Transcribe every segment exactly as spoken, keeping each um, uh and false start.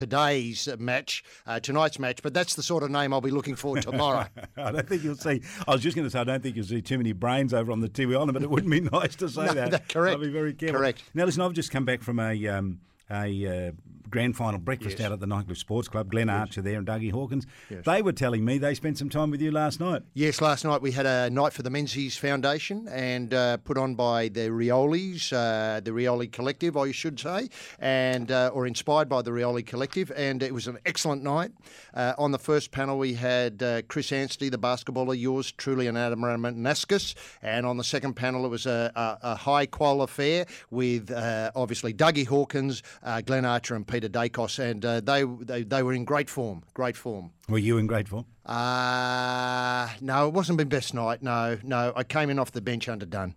today's match, uh, tonight's match, but that's the sort of name I'll be looking for tomorrow. I don't think you'll see, I was just going to say, I don't think you'll see too many brains over on the Tiwi Island, but it wouldn't be nice to say no, that. that. Correct. I'll be very careful. Correct. Now, listen, I've just come back from a... Um, a uh, grand final breakfast yes. out at the Nightcliff Sports Club. Glenn yes. Archer there and Dougie Hawkins. Yes. They were telling me they spent some time with you last night. Yes, last night we had a night for the Menzies Foundation and uh, put on by the Riolis, uh, the Rioli Collective, I should say, and uh, or inspired by the Rioli Collective, and it was an excellent night. Uh, on the first panel we had uh, Chris Anstey, the basketballer, yours truly, and Adam Ramanaskas, and on the second panel it was a, a, a high-qual affair with uh, obviously Dougie Hawkins, Uh, Glenn Archer and Peter Dacos, and uh, they, they they were in great form, great form. Were you in great form? Uh, no, it wasn't my best night, no, no. I came in off the bench underdone.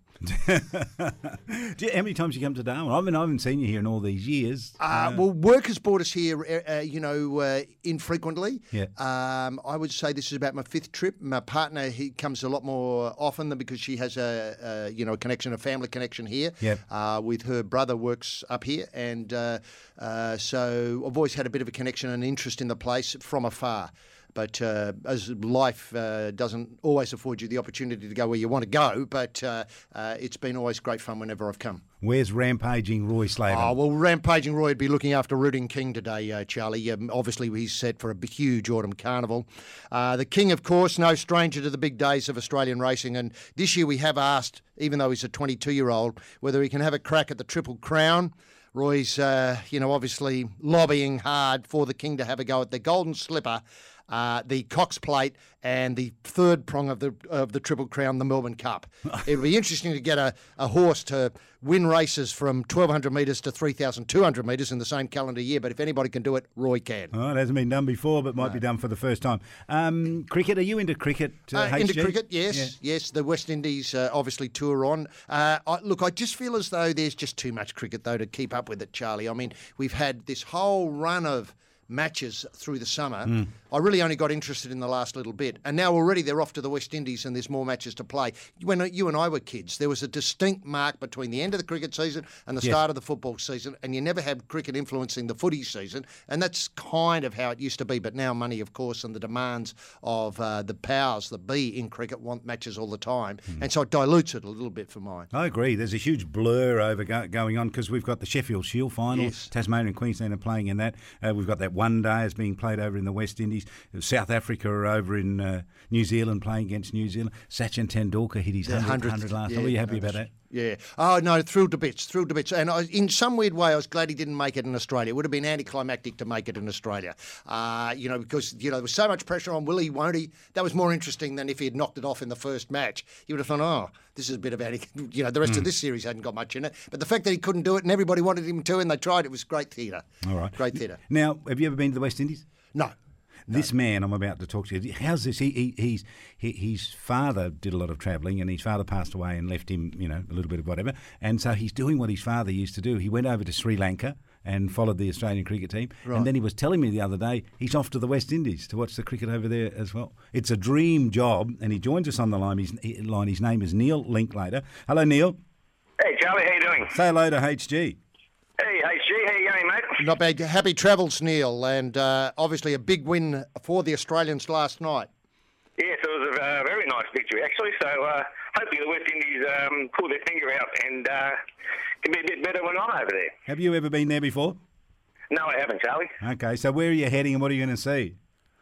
Do you, how many times you come to Darwin? I mean, I haven't seen you here in all these years. Uh, uh, well, work has brought us here, uh, you know, uh, infrequently. Yeah. Um, I would say this is about my fifth trip. My partner, he comes a lot more often than because she has a, a you know, a connection, a family connection here. Yep. Uh, with her brother works up here, and uh, uh, so I've always had a bit of a connection and interest in the place from afar. But uh, as life uh, doesn't always afford you the opportunity to go where you want to go, but uh, uh, it's been always great fun whenever I've come. Where's rampaging Roy Slaven? Oh, well, rampaging Roy would be looking after Rooting King today, uh, Charlie. Um, obviously, he's set for a b- huge autumn carnival. Uh, the King, of course, no stranger to the big days of Australian racing. And this year we have asked, even though he's a twenty-two-year-old, whether he can have a crack at the Triple Crown. Roy's, uh, you know, obviously lobbying hard for the King to have a go at the Golden Slipper, uh, the Cox Plate, and the third prong of the of the Triple Crown, the Melbourne Cup. It would be interesting to get a, a horse to win races from twelve hundred metres to three thousand two hundred metres in the same calendar year, but if anybody can do it, Roy can. Oh, it hasn't been done before, but might no. be done for the first time. Um, cricket, are you into cricket, uh, uh, H G? Into cricket, yes. Yeah. Yes, the West Indies uh, obviously tour on. Uh, I, look, I just feel as though there's just too much cricket, though, to keep up with it, Charlie. I mean, we've had this whole run of matches through the summer. Mm. I really only got interested in the last little bit. And now already they're off to the West Indies and there's more matches to play. When you and I were kids, there was a distinct mark between the end of the cricket season and the yes. start of the football season, and you never had cricket influencing the footy season. And that's kind of how it used to be. But now money, of course, and the demands of uh, the powers that be in cricket want matches all the time. Mm. And so it dilutes it a little bit for mine. I agree. There's a huge blur over go- going on because we've got the Sheffield Shield final. Yes. Tasmania and Queensland are playing in that. Uh, we've got that one day is being played over in the West Indies. South Africa are over in uh, New Zealand playing against New Zealand. Sachin Tendulkar hit his one hundred last yeah, night. Were you happy no, about that? Yeah. Oh, no, thrilled to bits, thrilled to bits. And I, in some weird way, I was glad he didn't make it in Australia. It would have been anticlimactic to make it in Australia, uh, you know, because, you know, there was so much pressure on, will he, won't he? That was more interesting than if he had knocked it off in the first match. You would have thought, oh, this is a bit of anti, you know, the rest mm. of this series hadn't got much in it. But the fact that he couldn't do it and everybody wanted him to and they tried, it was great theatre. All right. Great theatre. Now, have you ever been to the West Indies? No. This no. man I'm about to talk to you, how's this? He, he, he's, he, his father did a lot of travelling and his father passed away and left him, you know, a little bit of whatever. And so he's doing what his father used to do. He went over to Sri Lanka and followed the Australian cricket team. Right. And then he was telling me the other day he's off to the West Indies to watch the cricket over there as well. It's a dream job, and he joins us on the line. His, line. His name is Neil Linklater. Hello, Neil. Hey, Charlie, how you doing? Say hello to H G. Hey, H G, how you going, mate? Not bad. Happy travels, Neil, and uh, obviously a big win for the Australians last night. Yes, it was a uh, very nice victory, actually. So uh, hopefully the West Indies um, pull their finger out and uh, can be a bit better when I'm over there. Have you ever been there before? No, I haven't, Charlie. Okay, so where are you heading and what are you going to see?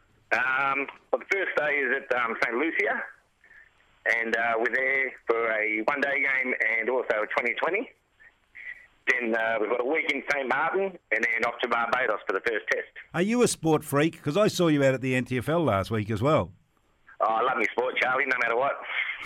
Um, well, the first day is at um, Saint Lucia, and uh, we're there for a one-day game and also a twenty twenty. Then uh, we've got a week in Saint Martin and then off to Barbados for the first test. Are you a sport freak? Because I saw you out at the N T F L last week as well. Oh, I love my sport, Charlie, no matter what.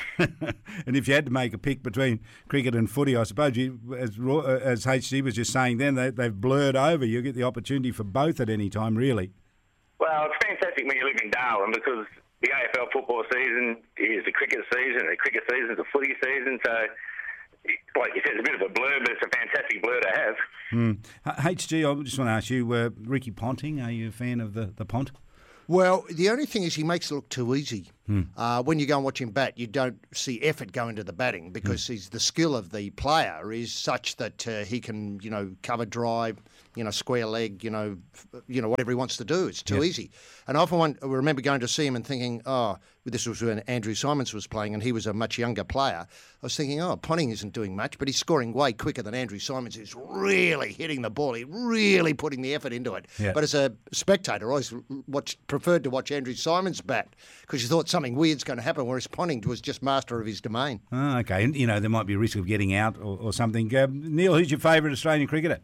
And if you had to make a pick between cricket and footy, I suppose, you, as, as H G was just saying then, they, they've blurred over. You get the opportunity for both at any time, really. Well, it's fantastic when you live in Darwin because the A F L football season is the cricket season, the cricket season is the footy season, so... like you said, it's a bit of a blur, but it's a fantastic blur to have. Mm. H G, I just want to ask you, uh, Ricky Ponting, are you a fan of the, the Pont? Well, the only thing is he makes it look too easy. Hmm. Uh, when you go and watch him bat, you don't see effort go into the batting because hmm. he's, the skill of the player is such that uh, he can, you know, cover drive, you know, square leg, you know, f- you know, whatever he wants to do. It's too Yep. easy. And I often want, I remember going to see him and thinking, oh, this was when Andrew Simons was playing and he was a much younger player. I was thinking, oh, Ponting isn't doing much, but he's scoring way quicker than Andrew Simons, who's really hitting the ball. He's really putting the effort into it. Yeah. But as a spectator, I always watched, preferred to watch Andrew Simons bat because you thought something weird's going to happen, whereas Ponting was just master of his domain. Oh, okay. And, you know, there might be a risk of getting out or, or something. Uh, Neil, who's your favourite Australian cricketer?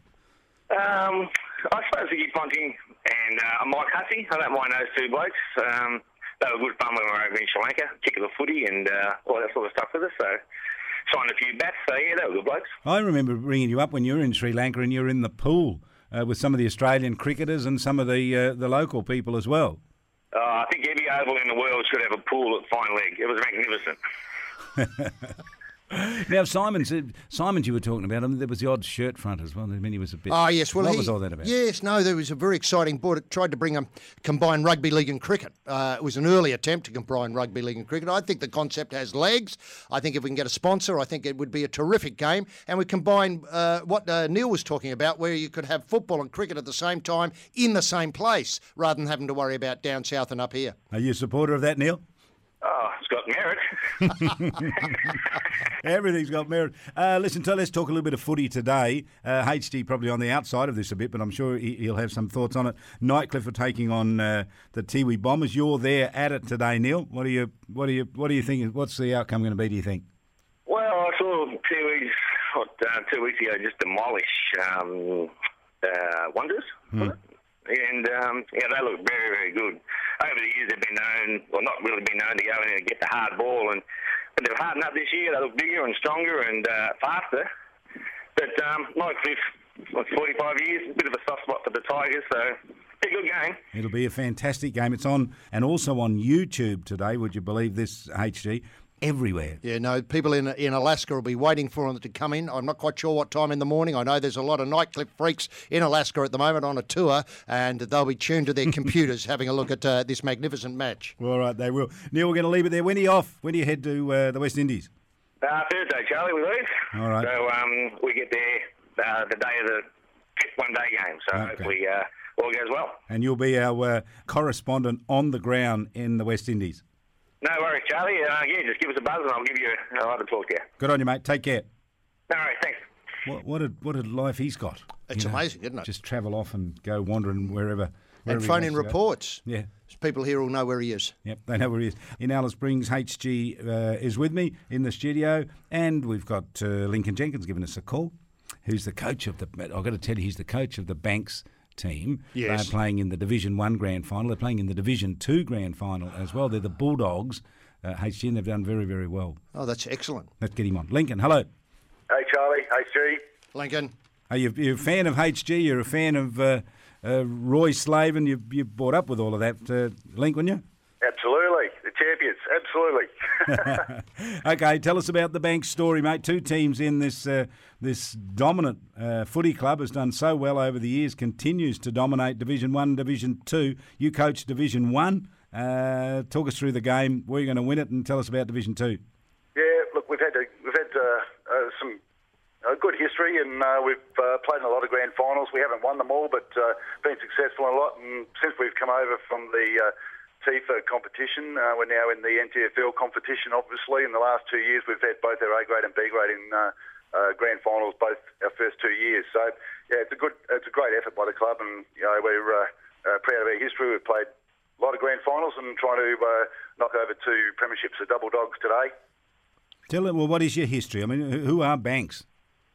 Um, I suppose Vicky Ponting and uh, Mike Hussey. I don't mind those two blokes. Um, they were good fun when we were over in Sri Lanka, kicking the footy and uh, all that sort of stuff with us. So signed a few bats. So yeah, they were good blokes. I remember ringing you up when you were in Sri Lanka and you were in the pool uh, with some of the Australian cricketers and some of the uh, the local people as well. Uh, I think every oval in the world should have a pool at Fine Leg. It was magnificent. Now, Simons, uh, Simons, you were talking about him. There was the odd shirt front as well. I mean, he was a bit. Oh, yes. Well, what he, was all that about? Yes, no, there was a very exciting board. It tried to bring a combined rugby league and cricket. Uh, it was an early attempt to combine rugby league and cricket. I think the concept has legs. I think if we can get a sponsor, I think it would be a terrific game. And we combine uh, what uh, Neil was talking about, where you could have football and cricket at the same time in the same place, rather than having to worry about down south and up here. Are you a supporter of that, Neil? Oh, it's got merit. Everything's got merit. Uh, listen, so let's talk a little bit of footy today. Uh, H D probably on the outside of this a bit, but I'm sure he- he'll have some thoughts on it. Nightcliffe are taking on uh, the Tiwi Bombers. You're there at it today, Neil. What do you, what do you, what do you think? What's the outcome going to be? Do you think? Well, I saw Tiwi's what, uh, two weeks ago just demolish um, uh, Wanderers. Hmm. And, um, yeah, they look very, very good. Over the years, they've been known, well, not really been known to go in and get the hard ball. And but they've hardened up this year. They look bigger and stronger and uh, faster. But um, Nightcliffe, what, forty-five years, a bit of a soft spot for the Tigers. So, a good game. It'll be a fantastic game. It's on and also on YouTube today. Would you believe this, H D? Everywhere. Yeah, no, people in in Alaska will be waiting for them to come in. I'm not quite sure what time in the morning. I know there's a lot of Nightcliffe freaks in Alaska at the moment on a tour, and they'll be tuned to their computers having a look at uh, this magnificent match. All right, they will. Neil, we're going to leave it there. When are you off? When do you head to uh, the West Indies? Uh, Thursday, Charlie, we leave. All right. So um, we get there uh, the day of the fifth one-day game. So Okay. hopefully uh, all goes well. And you'll be our uh, correspondent on the ground in the West Indies. No worries, Charlie. Uh, yeah, just give us a buzz and I'll give you a, I'll have a talk to you. Good on you, mate. Take care. No worries, thanks. What, what, a, what a life he's got. It's You know, amazing, isn't it? Just travel off and go wandering wherever. wherever And he phone wants in to go. reports. Yeah. People here will know where he is. Yep, they know where he is. In Alice Springs, H G uh, is with me in the studio, and we've got uh, Lincoln Jenkins giving us a call, who's the coach of the, I've got to tell you, he's the coach of the Banks team. Yes. They're playing in the Division one Grand Final. They're playing in the Division two Grand Final as well. They're the Bulldogs, uh, H G, and they've done very, very well. Oh, that's excellent. Let's get him on. Lincoln, hello. Hey, Charlie. Hey, Stu. Lincoln. Are you you're a fan of H G? You're a fan of uh, uh, Roy Slaven? You you brought up with all of that, uh, Link, weren't you? Absolutely. The champions. Absolutely. Okay, tell us about the Banks story, mate. Two teams in this uh, this dominant uh, footy club has done so well over the years, continues to dominate Division One, Division Two. You coach Division One. Uh, talk us through the game. Where are you going to win it, and tell us about Division Two. Yeah, look, we've had a, we've had uh, uh, some uh, good history, and uh, we've uh, played in a lot of grand finals. We haven't won them all, but uh, been successful in a lot. And since we've come over from the uh, T I F A competition, uh, we're now in the N T F L competition. Obviously, in the last two years, we've had both our A grade and B grade in uh, uh, grand finals, both our first two years. So, yeah, it's a good, it's a great effort by the club, and you know we're uh, uh, proud of our history. We've played a lot of grand finals and trying to uh, knock over two premierships of double dogs today. Tell it. Well, what is your history? I mean, who who are Banks?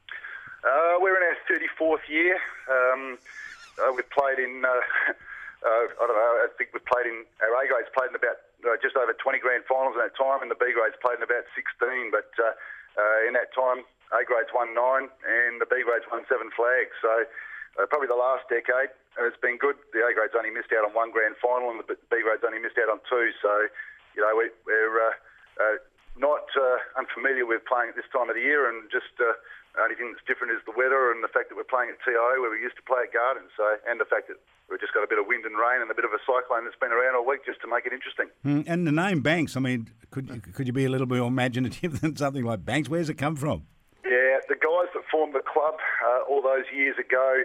Uh, we're in our thirty-fourth year. Um, uh, we've played in, uh, uh, I don't know, I think we've played in, our A grade's played in about uh, just over twenty grand finals in that time, and the B grade's played in about sixteen. But uh, uh, in that time, A grade's won nine, and the B grade's won seven flags. So uh, probably the last decade, uh, it's been good. The A grade's only missed out on one grand final, and the B grade's only missed out on two. So, you know, we, we're uh, uh, not uh, unfamiliar with playing at this time of the year, and just uh, the only thing that's different is the weather and the fact that we're playing at T I O where we used to play at Gardens. So, and the fact that we've just got a bit of wind and rain and a bit of a cyclone that's been around all week just to make it interesting. Mm, and the name Banks. I mean, could you, could you be a little bit more imaginative than something like Banks? Where's it come from? Yeah, the guys that formed the club uh, all those years ago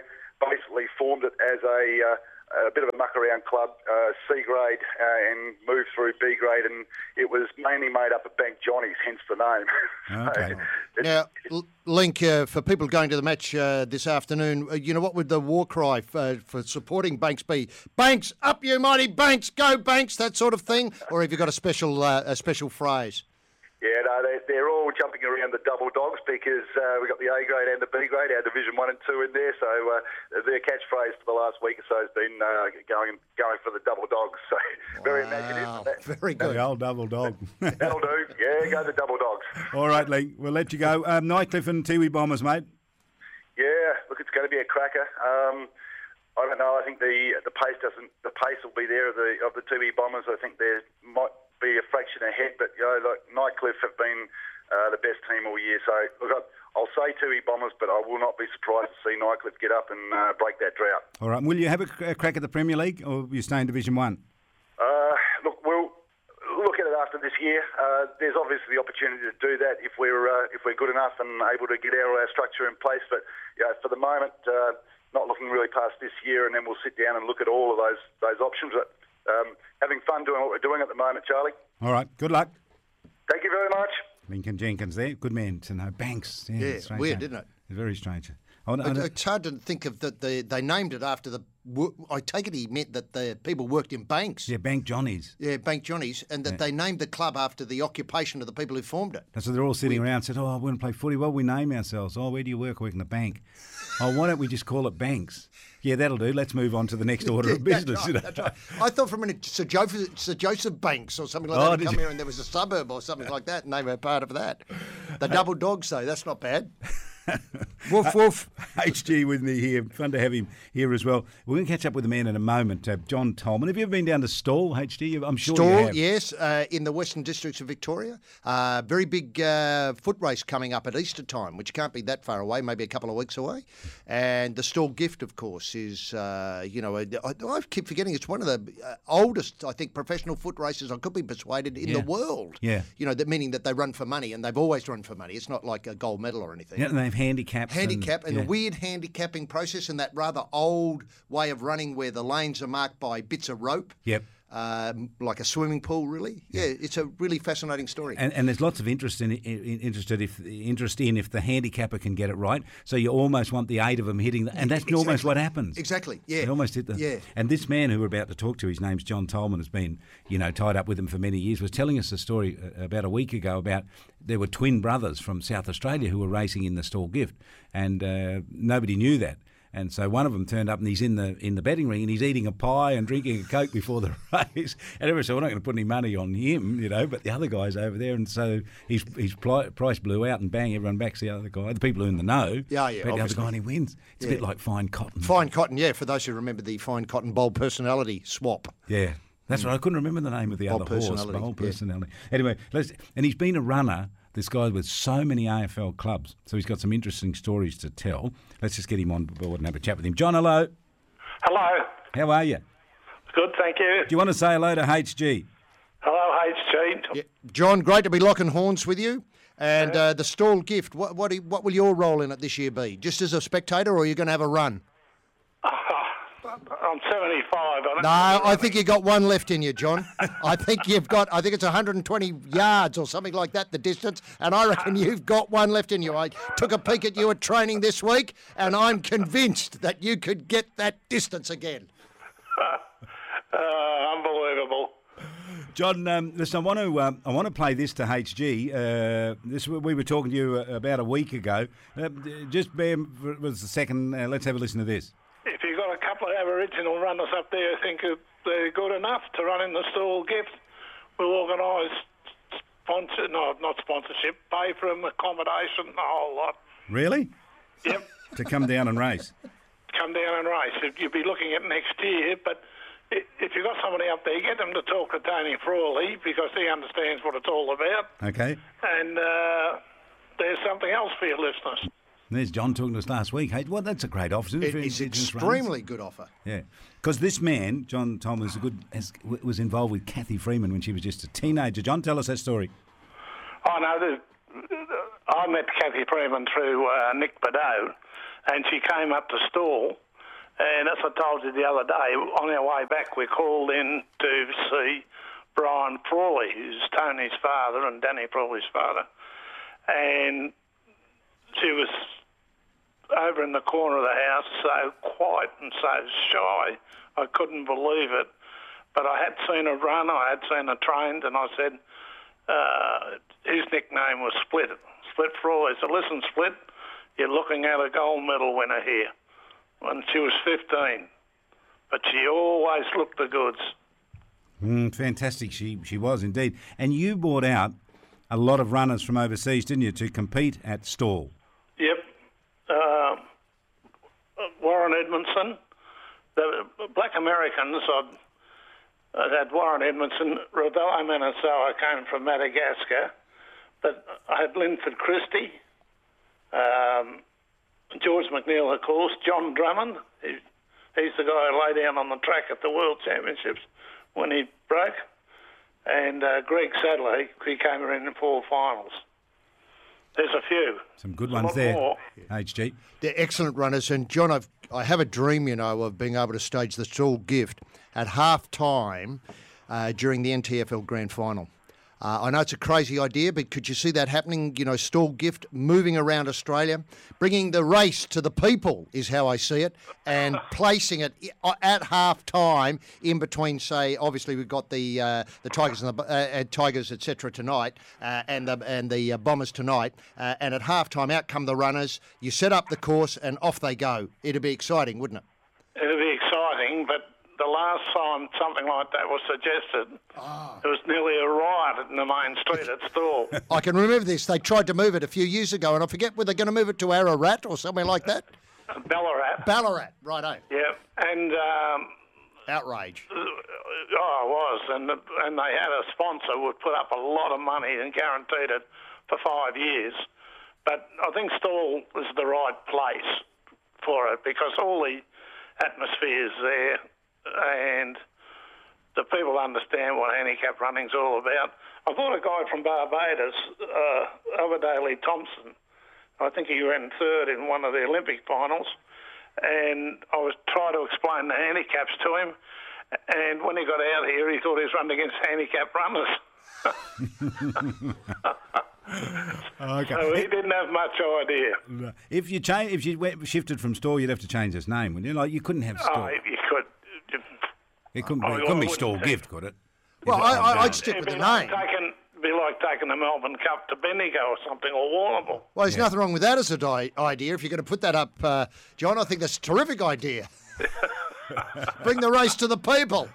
basically formed it as a, uh, a bit of a muck-around club, uh, C grade, uh, and moved through B grade, and it was mainly made up of Bank Johnnies, hence the name. Okay. It- Now, L- Link, uh, for people going to the match uh, this afternoon, uh, you know, what would the war cry f- uh, for supporting Banks be? Banks, up you mighty Banks, go Banks, that sort of thing? Or have you got a special uh, a special phrase? Yeah, no, they, they're all jumping around the double dogs because uh, we've got the A grade and the B grade, our Division one and two in there. So uh, their catchphrase for the last week or so has been uh, going going for the double dogs. So very imaginative. Wow, That, very good. The old double dog. that'll do. Yeah, go the double dogs. All right, Lee, we'll let you go. Um, Nightcliff and Tiwi Bombers, mate. Yeah, look, it's going to be a cracker. Um, I don't know. I think the the pace doesn't. The pace will be there of the of the Tiwi Bombers. I think there might be a fraction ahead, but you know, like Nightcliff have been uh, the best team all year. So look, I'll say Tiwi Bombers, but I will not be surprised to see Nightcliff get up and uh, break that drought. All right, will you have a, a crack at the Premier League, or will you stay in Division One? Uh, look, we'll look at it after this year. Uh, there's obviously the opportunity to do that if we're uh, if we're good enough and able to get our, our structure in place. But you know, for the moment, uh, not looking really past this year, and then we'll sit down and look at all of those those options. But, um, having fun doing what we're doing at the moment, Charlie. All right, good luck. Thank you very much. Lincoln Jenkins there. Good man to know. Banks. Yeah, Yeah, strange weird, name. isn't it? Very strange. I, I, It- It's hard to think of that. The, they named it after the. wo- I take it he meant that the people worked in banks. yeah, Bank Johnnies. Yeah, Bank Johnnies, and that they named the club after the occupation of the people who formed it. So they're all sitting around and said, oh, I want to play footy. Well, we name ourselves. Oh, where do you work? I work in the bank. Oh, why don't we just call it Banks? Yeah, that'll do. Let's move on to the next order of That's business. right, you know. that's right. I thought for a minute Sir Joseph, Sir Joseph Banks or something like Oh, that did had come you? here and there was a suburb or something like that, and they were part of that. The double dogs, though, that's not bad. Woof woof. H G with me here. Fun to have him here as well. We're going to catch up with the man in a moment, uh, John Tolman. Have you ever been down to Stawell, H G? I'm sure you Stawell, have. yes, uh, in the Western Districts of Victoria. Uh, very big uh, foot race coming up at Easter time, which can't be that far away, maybe a couple of weeks away. And the Stawell Gift, of course, is, uh, you know, I, I keep forgetting it's one of the uh, oldest, I think, professional foot races, I could be persuaded, in Yeah. the world. Yeah. You know, that meaning that they run for money, and they've always run for money. It's not like a gold medal or anything. Yeah, and they have handicaps. Handicap and yeah. a weird handicapping process, and that rather old way of running where the lanes are marked by bits of rope. Yep. Um, like a swimming pool, really. Yeah, it's a really fascinating story. And, and there's lots of interest in, in interested if interest in if the handicapper can get it right. So you almost want the eight of them hitting, the, and that's Exactly. almost what happens. Exactly. Yeah. They almost hit the. Yeah. And this man who we're about to talk to, his name's John Tolman, has been, you know, tied up with him for many years. Was telling us a story uh, about a week ago about there were twin brothers from South Australia who were racing in the Stawell Gift, and uh, nobody knew that. And so one of them turned up and he's in the in the betting ring and he's eating a pie and drinking a Coke before the race. And everyone said, we're not going to put any money on him, you know, but the other guy's over there. And so his his pli- price blew out and bang, everyone backs the other guy. The people who are in the know, Yeah, yeah, bet the other obviously. guy and he wins. It's a Yeah. bit like fine cotton. Fine Cotton, yeah, for those who remember the Fine Cotton Bold personality swap. Yeah. That's right. I couldn't remember the name of the Bold other horse. personality, Bold yeah. personality. Anyway, let's, and he's been a runner, this guy with so many A F L clubs. So he's got some interesting stories to tell. Let's just get him on board and have a chat with him. John, hello. Hello. How are you? Good, thank you. Do you want to say hello to H G? Hello, H G. Yeah. John, great to be locking horns with you. And uh, the Stawell Gift, what what, do you- what will your role in it this year be? Just as a spectator, or are you going to have a run? I'm seventy-five. I don't No, I think you got one left in you, John. I think you've got, I think it's one hundred twenty yards or something like that, the distance, and I reckon you've got one left in you. I took a peek at you at training this week, and I'm convinced that you could get that distance again. Uh, unbelievable. John, um, listen, I want to um, I want to play this to H G. Uh, this we were talking to you uh, about a week ago. Uh, just bear was the second. Uh, let's have a listen to this. If you've got a couple of Aboriginal runners up there who think that they're good enough to run in the Stawell Gift, we'll organise sponsor, no, not sponsorship, pay for them, accommodation, the whole lot. Really? Yep. To come down and race. Come down and race. You'll be looking at next year, but i- if you've got somebody up there, get them to talk to Tony Frawley because he understands what it's all about. Okay. And uh, there's something else for your listeners. There's John talking to us last week. Hey, well, that's a great offer. isn't it, It for is Indigenous runners? extremely good offer. Yeah, because this man, John Tolman, is a good has, was involved with Kathy Freeman when she was just a teenager. John, tell us that story. Oh, no, the, I met Kathy Freeman through uh, Nick Badeau, and she came up to Stawell, And as I told you the other day, on our way back, we called in to see Brian Frawley, who's Tony's father and Danny Frawley's father. And she was over in the corner of the house, so quiet and so shy, I couldn't believe it. But I had seen her run, I had seen her trained, and I said, uh, his nickname was Split. Split Frawley. I said, listen, Split, you're looking at a gold medal winner here. When she was fifteen, but she always looked the goods. Mm, fantastic, she she was indeed. And you brought out a lot of runners from overseas, didn't you, to compete at Stawell? Yep. Uh, Warren Edmondson, the Black Americans, I'd, I'd had Warren Edmondson, Rodello Manasoa came from Madagascar, but I had Linford Christie, um, George McNeil, of course, John Drummond. He, he's the guy who lay down on the track at the World Championships when he broke. And uh, Greg Sadler, he came in the four finals. There's a few. Some good There's ones there, more. H G. They're excellent runners. And, John, I've, I have a dream, you know, of being able to stage the Stawell Gift at half-time uh, during the N T F L Grand Final. Uh, I know it's a crazy idea, but could you see that happening? You know, Stawell Gift moving around Australia, bringing the race to the people is how I see it, and placing it at half time in between. Say, obviously we've got the uh, the Tigers and the uh, Tigers, et cetera tonight, uh, and the and the uh, Bombers tonight, uh, and at half time out come the runners. You set up the course and off they go. It'd be exciting, wouldn't it? It'd be exciting, but the last time something like that was suggested, oh. It was nearly a riot in the main street at Stawell. I can remember this. They tried to move it a few years ago, and I forget were they going to move it to Ararat or somewhere like that? Ballarat. Ballarat, righto. Yeah, and um, outrage. Oh, it was, and and they had a sponsor who would put up a lot of money and guaranteed it for five years. But I think Stawell is the right place for it because all the atmosphere is there. And the people understand what handicap running's all about. I bought a guy from Barbados, uh, Overdaley Thompson. I think he ran third in one of the Olympic finals. And I was trying to explain the handicaps to him. And when he got out here, he thought he was running against handicap runners. Okay. So he didn't have much idea. If you cha- if you went, shifted from Stawell, you'd have to change its name, wouldn't you? Like you couldn't have Stawell. Oh, you could. It couldn't be, I, it couldn't I be Stawell Gift, could it? Well, I, I, I'd stick It'd with be the like name. taking, be like taking the Melbourne Cup to Bendigo or something, or Warrnambool. Well, there's Yeah. nothing wrong with that as an di- idea. If you're going to put that up, uh, John, I think that's a terrific idea. Bring the race to the people.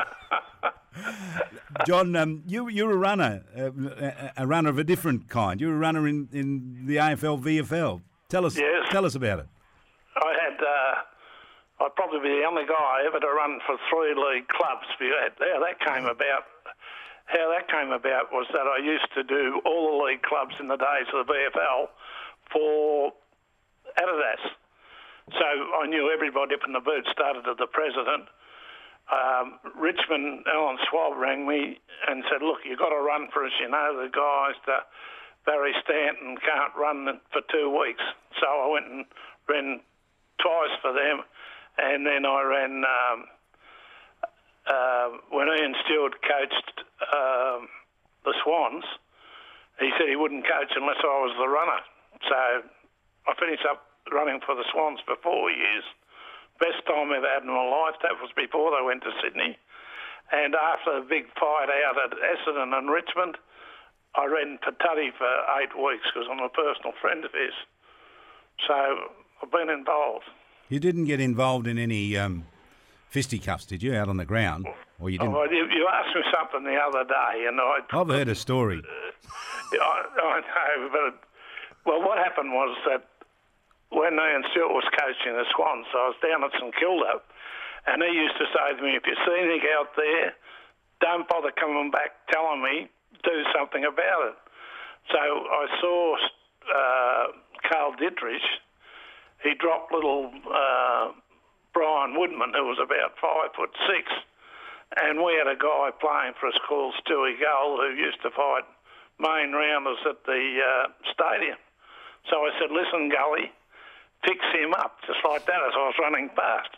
John, um, you, you're a runner, uh, a, a runner of a different kind. You're a runner in, in the A F L, V F L. Tell us, Yes. tell us about it. I had, uh, I'd probably be the only guy ever to run for three league clubs. How that came about, how that came about was that I used to do all the league clubs in the days of the V F L for Adidas. So I knew everybody up in the boot, started at the president. Um, Richmond, Alan Schwab rang me and said, look, you've got to run for us. You know, the guys, the Barry Stanton can't run for two weeks. So I went and ran twice for them. And then I ran, um, uh, when Ian Stewart coached um, the Swans, he said he wouldn't coach unless I was the runner. So I finished up running for the Swans for four years. Best time I've had in my life. That was before they went to Sydney. And after the big fight out at Essendon and Richmond, I ran for Tuddy for eight weeks because I'm a personal friend of his. So I've been involved. You didn't get involved in any um, fisticuffs, did you, out on the ground? Or you didn't? Oh, you, you asked me something the other day, and I... I've heard a story. Uh, I, I know, but... Well, what happened was that when Ian Stewart was coaching the Swans, I was down at St Kilda, and he used to say to me, if you see anything out there, don't bother coming back telling me, do something about it. So I saw uh, Carl Dietrich. He dropped little uh, Brian Woodman, who was about five foot six, and we had a guy playing for us called Stewie Gull, who used to fight main rounders at the uh, stadium. So I said, listen, Gully, fix him up, just like that as I was running past.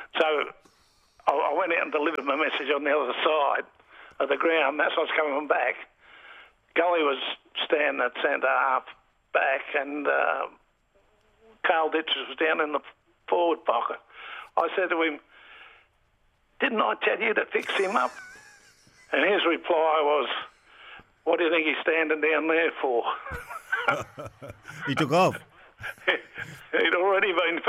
So I, I went out and delivered my message on the other side of the ground. That's what's coming back. Gully was standing at centre half back, and uh, Carl Ditches was down in the forward pocket. I said to him, "Didn't I tell you to fix him up?" And his reply was, "What do you think he's standing down there for?" He took off. He'd already been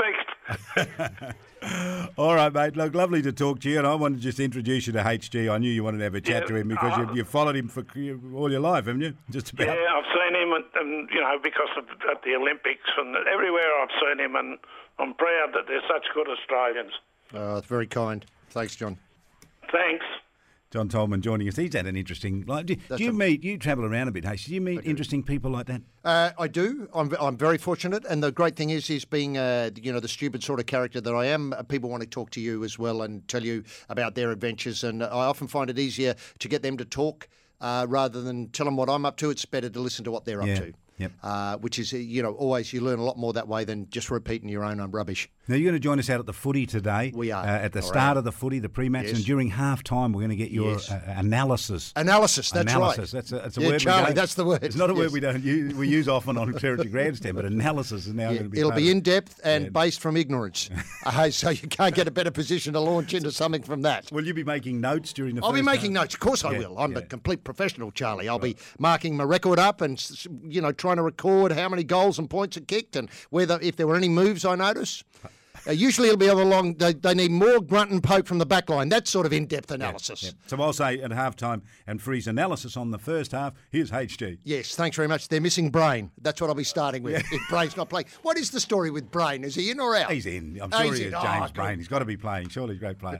fixed. All right, mate. Look, lovely to talk to you, and I wanted to just introduce you to H G. I knew you wanted to have a chat Yeah, to him because uh, you, you've followed him for all your life, haven't you? Just about. Yeah, I've seen him, and, and you know, because of at the Olympics and everywhere I've seen him, and I'm proud that they're such good Australians. Oh, it's very kind. Thanks, John. Thanks. John Tolman joining us. He's had an interesting life. Do, do you a- meet, you travel around a bit, H G? Do you meet interesting people like that? Uh, I do. I'm, I'm very fortunate, and the great thing is, is being, uh, you know, the stupid sort of character that I am. uh, People want to talk to you as well and tell you about their adventures, and I often find it easier to get them to talk uh, rather than tell them what I'm up to. It's better to listen to what they're Yeah. up to. Yep. Uh, which is, uh, you know, always you learn a lot more that way than just repeating your own rubbish. Now, you're going to join us out at the footy today. We are. Uh, at the All start right. of the footy, the pre-match, Yes. and during half-time, we're going to get your Yes. uh, analysis. Analysis, that's analysis. right. That's a, that's a Yeah, word Charlie, we don't, that's the word. It's not a word Yes. we don't use, we use often on Territory Grandstand, but analysis is now Yeah, going to be it'll part be of in depth and Yeah. based from ignorance. uh, so you can't get a better position to launch into something from that. Will you be making notes during the I'll be first making half? notes. Of course I Yeah, will. I'm yeah. a complete professional, Charlie. I'll be marking my record up and, s- you know, trying to record how many goals and points are kicked and whether if there were any moves I notice. Uh, usually it'll be over long. They, they need more grunt and poke from the back line. That sort of in-depth analysis. Yeah. So I'll say at half-time and for his analysis on the first half, here's H G. Yes, thanks very much. They're missing Brain. That's what I'll be starting with. If Brain's not playing. What is the story with Brain? Is he in or out? He's in. I'm Oh, sure he's he in. is, Oh, James good. Brain. He's got to be playing. Surely he's a great player.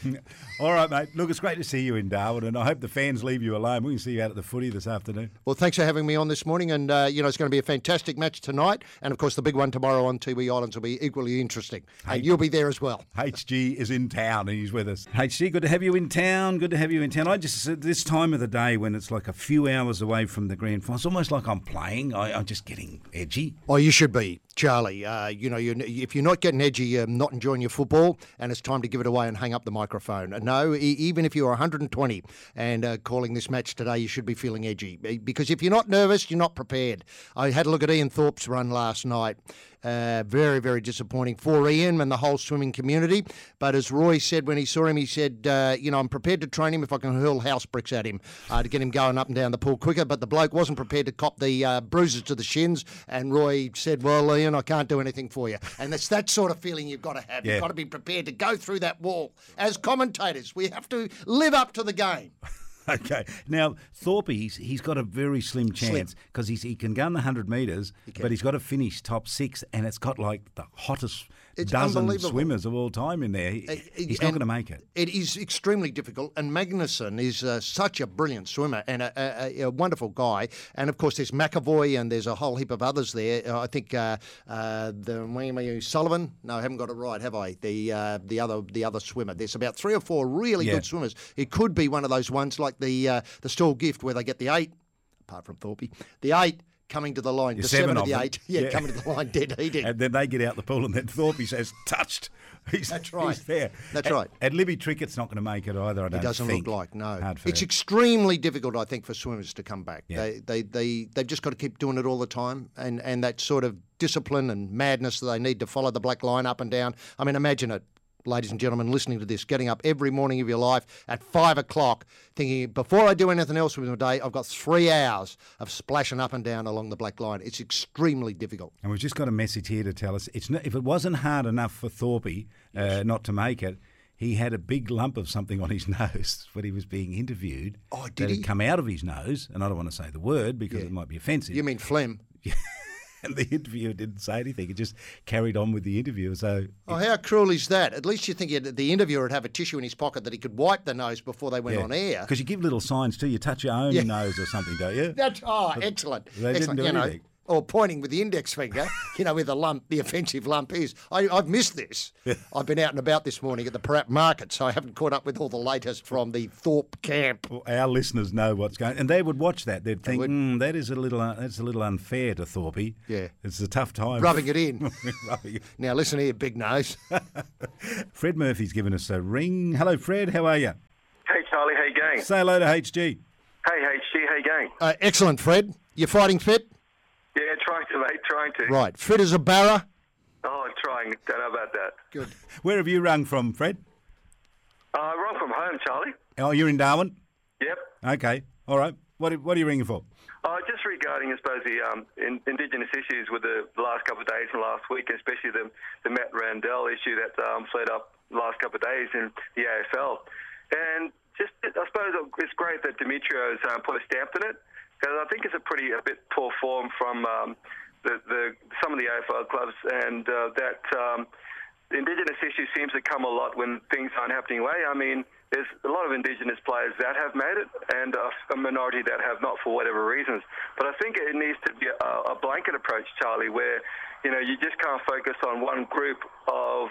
All right, mate. Look, it's great to see you in Darwin, and I hope the fans leave you alone. We can see you out at the footy this afternoon. Well, thanks for having me on this morning. And, uh, you know, it's going to be a fantastic match tonight. And, of course, the big one tomorrow on Tiwi Islands will be equally interesting. Hey. And you'll be there as well. H G is in town and he's with us. H G, good to have you in town. Good to have you in town. I just, at this time of the day when it's like a few hours away from the grand final, it's almost like I'm playing. I, I'm just getting edgy. Oh, you should be, Charlie. Uh, you know, you, if you're not getting edgy, you're not enjoying your football, and it's time to give it away and hang up the microphone. No, e- even if you're one hundred twenty and uh, calling this match today, you should be feeling edgy. Because if you're not nervous, you're not prepared. I had a look at Ian Thorpe's run last night. Uh, very, very disappointing for Ian and the whole swimming community. But as Roy said when he saw him, he said, uh, you know, I'm prepared to train him if I can hurl house bricks at him uh, to get him going up and down the pool quicker. But the bloke wasn't prepared to cop the uh, bruises to the shins. And Roy said, well, Ian, I can't do anything for you. And that's that sort of feeling you've got to have. Yeah. You've got to be prepared to go through that wall. As commentators, we have to live up to the game. Okay. Now, Thorpe, he's, he's got a very slim chance because he can go in the one hundred metres, but he's got to finish top six, and it's got like the hottest It's dozen unbelievable. swimmers of all time in there. He, Uh, he's not and going to make it. It is extremely difficult, and Magnuson is uh, such a brilliant swimmer and a, a, a wonderful guy. And of course, there's McAvoy, and there's a whole heap of others there. Uh, I think uh, uh, the Sullivan. No, I haven't got it right, have I? The uh, the other the other swimmer. There's about three or four really Yeah. good swimmers. It could be one of those ones like the uh, the Stall Gift where they get the eight, apart from Thorpe, the eight. Coming to the line, Yeah, the seven seven, of of the them. eight, yeah, Yeah. coming to the line, dead heating. And then they get out the pool, and then Thorpe says, touched. He's, That's right. He's there. That's And- right. And Libby Trickett's not going to make it either, I don't It doesn't think. look like, no. Hard for It's her. extremely difficult, I think, for swimmers to come back. Yeah. They, they, they, they've just got to keep doing it all the time, and, and that sort of discipline and madness that they need to follow the black line up and down. I mean, imagine it, ladies and gentlemen, listening to this, getting up every morning of your life at five o'clock, thinking, before I do anything else with my day, I've got three hours of splashing up and down along the black line. It's extremely difficult. And we've just got a message here to tell us, it's not, if it wasn't hard enough for Thorpe uh, not to make it, he had a big lump of something on his nose when he was being interviewed. Oh, did that he? had come out of his nose, and I don't want to say the word because Yeah. it might be offensive. You mean phlegm? And the interviewer didn't say anything. It just carried on with the interview. So Oh, how cruel is that? At least you think he'd- the interviewer would have a tissue in his pocket that he could wipe the nose before they went on air. Because you give little signs too. You touch your own Yeah. nose or something, don't you? That's, oh, excellent. They didn't excellent. do you know, anything. or pointing with the index finger, you know, where the lump, the offensive lump is. I, I've missed this. I've been out and about this morning at the Parap Market, so I haven't caught up with all the latest from the Thorpe camp. Well, our listeners know what's going on, and they would watch that. They'd think, mm, that is a little uh, that's a little unfair to Thorpe. Yeah. It's a tough time. Rubbing it in. Rubbing it. Now, listen here, big nose. Fred Murphy's given us a ring. Hello, Fred. How are you? Hey, Charlie, how you going? Say hello to H G. Hey, H G, how you going? Uh, excellent, Fred. You fighting fit? Yeah, trying to, mate, trying to. Right. Fit as a barra? Oh, trying. Don't know about that. Good. Where have you rung from, Fred? Uh, run from home, Charlie. Oh, you're in Darwin? Yep. Okay. All right. What are, what are you ringing for? Uh, just regarding, I suppose, the um, in, Indigenous issues with the, the last couple of days and last week, especially the, the Matt Randell issue that um, flared up the last couple of days in the A F L. And just, I suppose it's great that Demetrio's um, put a stamp in it, because I think it's a pretty, a bit poor form from um, the, the some of the A F L clubs, and uh, that um, the Indigenous issue seems to come a lot when things aren't happening away. I mean, there's a lot of Indigenous players that have made it, and a, a minority that have not for whatever reasons. But I think it needs to be a, a blanket approach, Charlie, where, you know, you just can't focus on one group of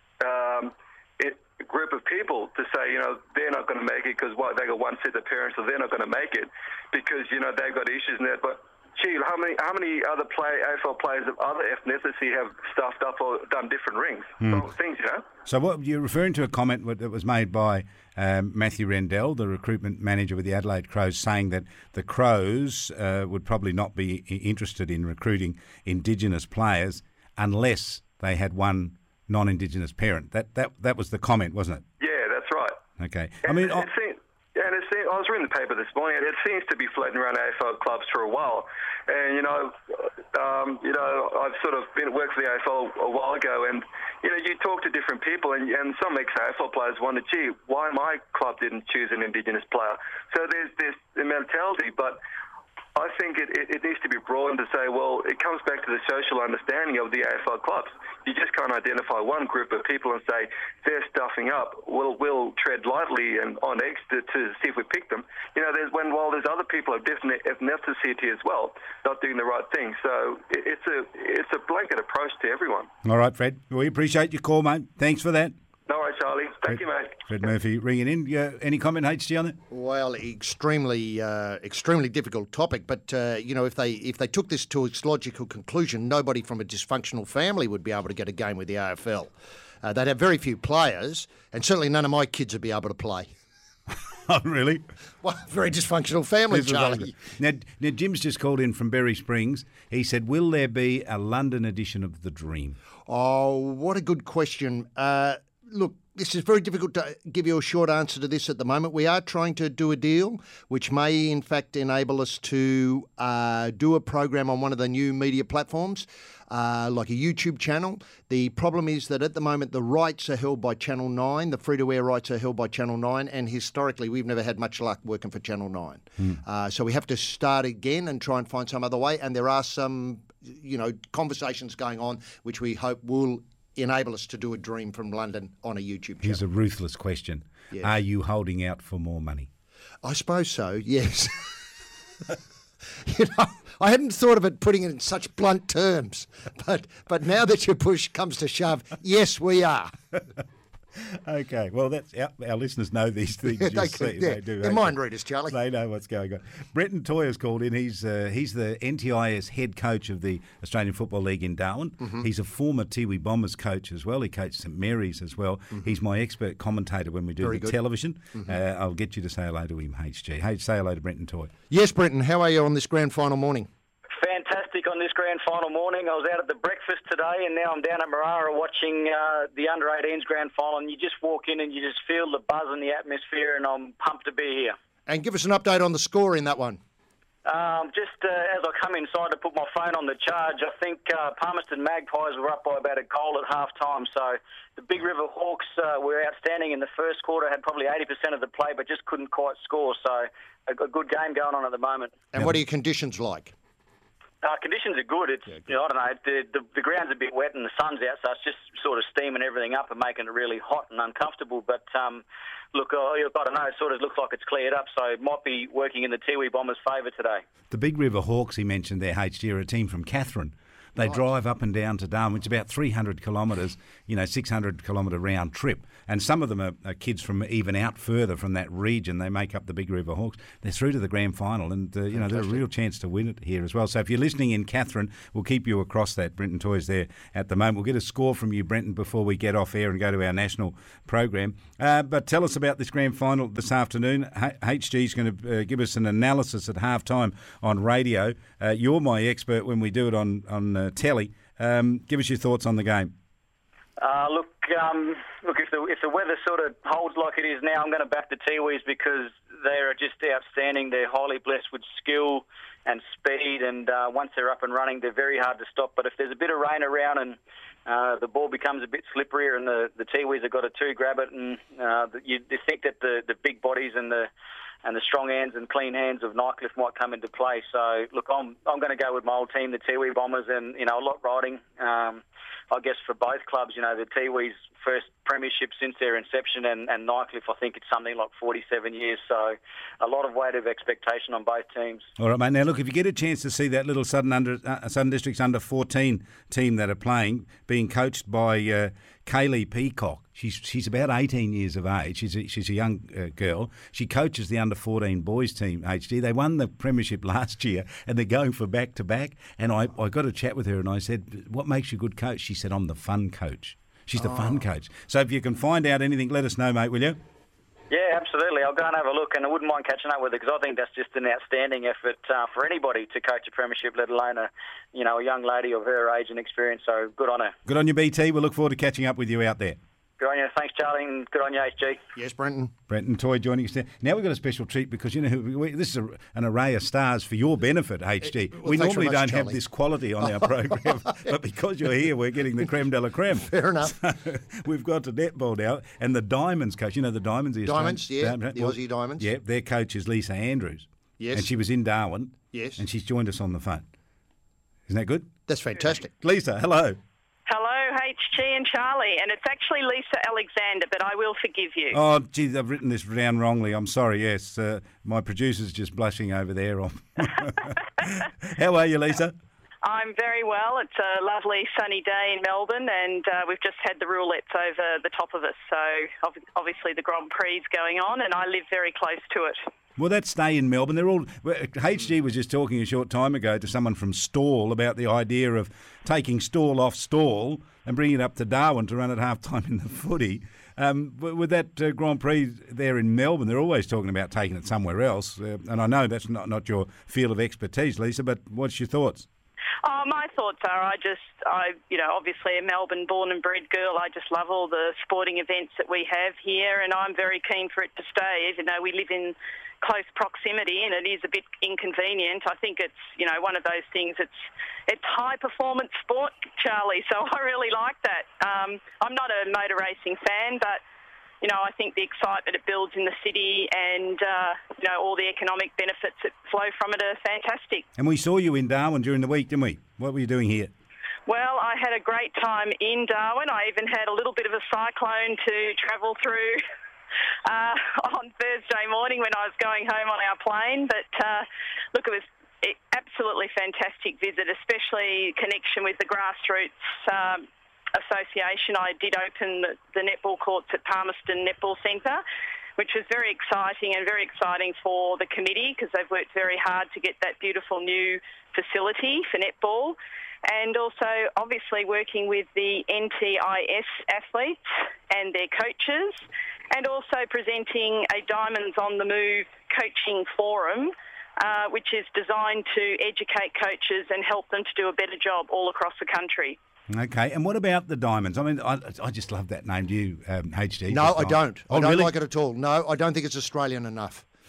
um, it, group of people to say, you know, they're not going to make it because what, they got one set of parents, so they're not going to make it because, you know, they've got issues in there. But gee, how many how many other play, A F L players of other ethnicity have stuffed up or done different rings? Mm. So, things, you know. So what you're referring to a comment that was made by um, Matthew Rendell, the recruitment manager with the Adelaide Crows, saying that the Crows uh, would probably not be interested in recruiting Indigenous players unless they had one non-Indigenous parent. That that that was the comment, wasn't it? Yeah, that's right. Okay. And I mean, it, it seems, yeah, and it seems, I was reading the paper this morning, and it seems to be floating around A F L clubs for a while. And you know, um, you know, I've sort of been worked for the A F L a while ago, and you know, you talk to different people, and, and some ex-A F L players wonder, gee, why my club didn't choose an Indigenous player. So there's this the mentality, but I think it, it, it needs to be broadened to say, well, it comes back to the social understanding of the A F L clubs. You just can't identify one group of people and say they're stuffing up. We'll, we'll tread lightly and on eggs to, to see if we pick them. You know, there's when while there's other people of different ethnicity as well, not doing the right thing. So it, it's a it's a blanket approach to everyone. All right, Fred. We appreciate your call, mate. Thanks for that. No worries, Charlie. Thank Fred, you, mate. Fred Murphy ringing in. Yeah, any comment, H G, on it? Well, extremely, uh, extremely difficult topic. But uh, you know, if they if they took this to its logical conclusion, nobody from a dysfunctional family would be able to get a game with the A F L. Uh, they'd have very few players, and certainly none of my kids would be able to play. Oh, really? Well, very dysfunctional family, This is Charlie. awesome. Now, now, Jim's just called in from Berry Springs. He said, will there be a London edition of The Dream? Oh, what a good question. Uh, look, this is very difficult to give you a short answer to this at the moment. We are trying to do a deal which may, in fact, enable us to uh, do a program on one of the new media platforms, uh, like a YouTube channel. The problem is that at the moment the rights are held by Channel nine, the free-to-air rights are held by Channel nine, and historically we've never had much luck working for Channel nine. Mm. Uh, so we have to start again and try and find some other way, and there are some, you know, conversations going on which we hope will enable us to do a Dream from London on a YouTube channel. Here's a ruthless question. Yes. Are you holding out for more money? I suppose so, yes. You know, I hadn't thought of it putting it in such blunt terms, but but now that your push comes to shove, yes, we are. Okay, well, that's our, our listeners know these things. Yeah, you they, see. yeah, They do. they're okay. mind readers, Charlie. They know what's going on. Brenton Toyer's called in. He's uh, he's the N T I S head coach of the Australian Football League in Darwin. Mm-hmm. He's a former Tiwi Bombers coach as well. He coached St Mary's as well. Mm-hmm. He's my expert commentator when we do Very the good. television. Mm-hmm. Uh, I'll get you to say hello to him, H G. Hey, say hello to Brenton Toyer. Yes, Brenton, how are you on this grand final morning? Fantastic on this grand final morning. I was out at the breakfast today, and now I'm down at Marara watching uh, the under eighteens grand final, and you just walk in and you just feel the buzz and the atmosphere, and I'm pumped to be here. And give us an update on the score in that one. Um, just uh, as I come inside to put my phone on the charge, I think uh, Palmerston Magpies were up by about a goal at half-time. So the Big River Hawks uh, were outstanding in the first quarter, had probably eighty percent of the play, but just couldn't quite score. So a good game going on at the moment. And what are your conditions like? Uh, conditions are good. It's, Yeah, good. you know, I don't know, the, the the ground's a bit wet and the sun's out, so it's just sort of steaming everything up and making it really hot and uncomfortable. But um, look, uh, I don't know, it sort of looks like it's cleared up, so it might be working in the Tiwi Bombers' favour today. The Big River Hawks he mentioned there, H D, are a team from Catherine. They right. drive up and down to Darwin, which is about three hundred kilometres, you know, six hundred kilometre round trip. And some of them are, are kids from even out further from that region. They make up the Big River Hawks. They're through to the grand final, and, uh, you know, there's a real chance to win it here as well. So if you're listening in Catherine, we'll keep you across that. Brenton Toy's there at the moment. We'll get a score from you, Brenton, before we get off air and go to our national program. Uh, but tell us about this grand final this afternoon. H- HG's going to uh, give us an analysis at halftime on radio. Uh, you're my expert when we do it on, on uh, telly. Um, give us your thoughts on the game. Uh, look, um, look. If the if the weather sort of holds like it is now, I'm going to back the Tiwis because they are just outstanding. They're highly blessed with skill and speed, and uh, once they're up and running, they're very hard to stop. But if there's a bit of rain around and uh, the ball becomes a bit slipperier, and the the Tiwis have got a two grab it, and uh, you, you think that the, the big bodies and the and the strong hands and clean hands of Nycliffe might come into play. So, look, I'm I'm going to go with my old team, the Tiwi Bombers, and, you know, a lot riding. Um, I guess for both clubs, you know, the Tiwis' first premiership since their inception, and, and Nycliffe, I think it's something like forty-seven years. So a lot of weight of expectation on both teams. All right, mate. Now, look, if you get a chance to see that little Southern under uh, Southern Districts under fourteen team that are playing, being coached by uh, Kaylee Peacock. She's she's about eighteen years of age. She's a, she's a young uh, girl. She coaches the under fourteen boys team, H D. They won the premiership last year, and they're going for back-to-back. And I, I got a chat with her, and I said, what makes you a good coach? She said, I'm the fun coach. She's the oh. fun coach. So if you can find out anything, let us know, mate, will you? Yeah, absolutely. I'll go and have a look, and I wouldn't mind catching up with her because I think that's just an outstanding effort uh, for anybody to coach a premiership, let alone a, you know, a young lady of her age and experience. So good on her. Good on you, B T. We'll look forward to catching up with you out there. Good on you. Thanks, Charlie, and good on you, H G. Yes, Brenton. Brenton Toy joining us there. Now we've got a special treat because, you know, we, this is a, an array of stars for your benefit, H G. Well, we normally much, don't Charlie. have this quality on our program, but because you're here, we're getting the creme de la creme. Fair enough. So we've got the netball now, and the Diamonds coach. You know the Diamonds? The Diamonds, yeah, Diamonds, the well, Aussie Diamonds. Yeah, their coach is Lisa Andrews. Yes. And she was in Darwin. Yes. And she's joined us on the phone. Isn't that good? That's fantastic. Lisa, hello. Hello, H G and Charlie, and it's actually Lisa Alexander, but I will forgive you. Oh, gee, I've written this down wrongly. I'm sorry, yes. Uh, my producer's just blushing over there. How are you, Lisa? I'm very well. It's a lovely sunny day in Melbourne, and uh, we've just had the roulettes over the top of us, so ob- obviously the Grand Prix is going on, and I live very close to it. Will that stay in Melbourne? They're all. H G was just talking a short time ago to someone from Stawell about the idea of taking Stawell off Stawell and bringing it up to Darwin to run at half time in the footy. Um, with that uh, Grand Prix there in Melbourne, they're always talking about taking it somewhere else. Uh, and I know that's not, not your field of expertise, Lisa, but what's your thoughts? Oh, my thoughts are, I just, I, you know, obviously a Melbourne born and bred girl. I just love all the sporting events that we have here, and I'm very keen for it to stay, even though we live in close proximity and it is a bit inconvenient. I think it's, you know, one of those things. It's it's high performance sport, Charlie. So I really like that. Um, I'm not a motor racing fan, but you know, I think the excitement it builds in the city and uh, you know, all the economic benefits that flow from it are fantastic. And we saw you in Darwin during the week, didn't we? What were you doing here? Well, I had a great time in Darwin. I even had a little bit of a cyclone to travel through Uh, on Thursday morning when I was going home on our plane. But uh, look, it was an absolutely fantastic visit, especially connection with the grassroots um, association. I did open the, the netball courts at Palmerston Netball Centre, which was very exciting and very exciting for the committee because they've worked very hard to get that beautiful new facility for netball. And also, obviously, working with the N T I S athletes and their coaches, and also presenting a Diamonds on the Move coaching forum, uh, which is designed to educate coaches and help them to do a better job all across the country. Okay, and what about the Diamonds? I mean, I, I just love that name. Do you, um, H D? No, I don't. Oh, I don't really? like it at all. No, I don't think it's Australian enough.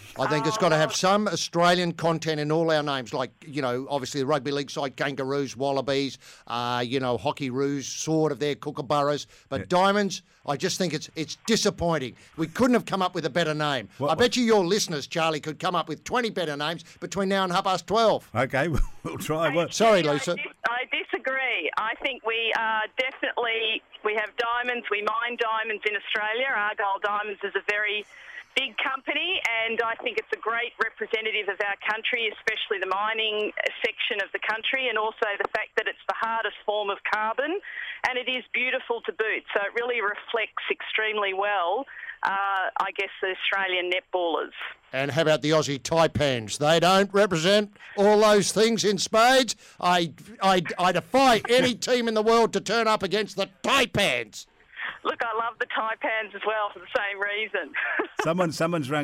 I think it's got to have some Australian content in all our names, like, you know, obviously the rugby league side, Kangaroos, Wallabies, uh, you know, Hockey Roos, sort of there, Kookaburras. But Yeah. Diamonds, I just think it's it's disappointing. We couldn't have come up with a better name. What- I bet you your listeners, Charlie, could come up with twenty better names between now and half past twelve. Okay, we'll, we'll try. What? Sorry, I Lisa. dis- I disagree. I think we are definitely, we have diamonds, we mine diamonds in Australia. Argyle Diamonds is a very big company, and I think it's a great representative of our country, especially the mining section of the country, and also the fact that it's the hardest form of carbon, and it is beautiful to boot. So it really reflects extremely well, uh, I guess, the Australian netballers. And how about the Aussie Taipans? They don't represent all those things in spades. I, I, I defy any team in the world to turn up against the Taipans. Look, I love the Taipans as well for the same reason. Someone, someone's rung